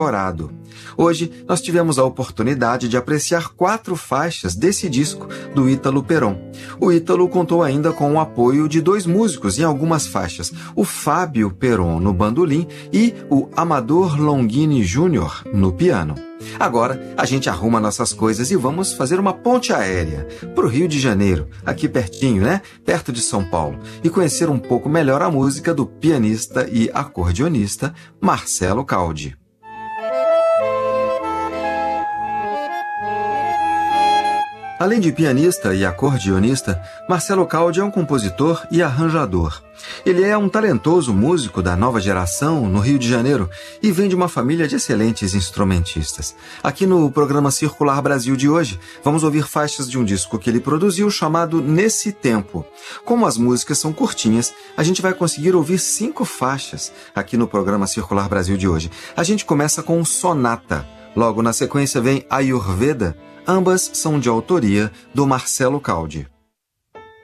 Dourado. Hoje nós tivemos a oportunidade de apreciar 4 faixas desse disco do Ítalo Peron. O Ítalo contou ainda com o apoio de 2 músicos em algumas faixas, o Fábio Peron no bandolim e o Amador Longini Júnior no piano. Agora a gente arruma nossas coisas e vamos fazer uma ponte aérea para o Rio de Janeiro, aqui pertinho, né? Perto de São Paulo, e conhecer um pouco melhor a música do pianista e acordeonista Marcelo Caldi. Além de pianista e acordeonista, Marcelo Caldi é um compositor e arranjador. Ele é um talentoso músico da nova geração no Rio de Janeiro e vem de uma família de excelentes instrumentistas. Aqui no programa Circular Brasil de hoje, vamos ouvir faixas de um disco que ele produziu chamado Nesse Tempo. Como as músicas são curtinhas, a gente vai conseguir ouvir 5 faixas aqui no programa Circular Brasil de hoje. A gente começa com Sonata. Logo na sequência vem Ayurveda. Ambas são de autoria do Marcelo Caldi.